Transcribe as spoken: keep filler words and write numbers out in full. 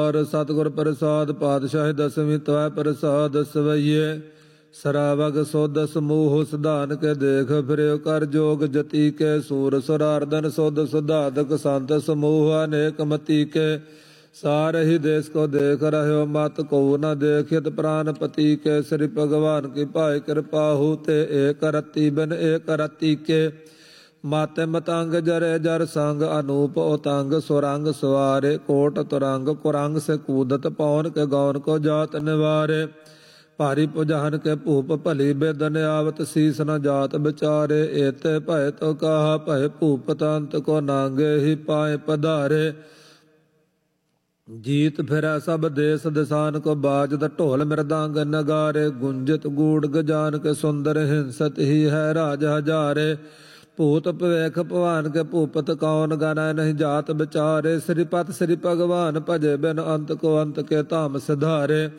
सतगुर प्रसाद पातशाह दसवीं त्वै प्रसाद सवैये सरावग सोद समूह सिधान के देख फिर कर जोग जति के सूर सुरार्दन सोद सुधाधक संत समूह अनेक मति के सारे ही देश को देख रहे हो मत को न देखित प्राण पति के श्री भगवान की पाई कृपा होते एक रति बिन एक रति के माते मतंग जरे जर संग अनूप उतंग सुरंग सवारे कोट तुरंग कुरंग से कूदत पवन के गौन को जात निवारे भारी पुजहन के भूप भली बेदन आवत शीस न जात बिचारे एते भय तो कहा भय भूपत अंत को नांगे ही पाए पधारे जीत फिरै सब देश दिसान को बाजद ढोल मृदंग नगारे गुंजित गूढ़ गजान के सुंदर हिंसत ही है राज हजारे भूत भवेख भवान के भूपत कौन गाना नहीं जात बिचारे श्रीपत श्री भगवान भजे बिन अंत को अंत के धाम सिधारे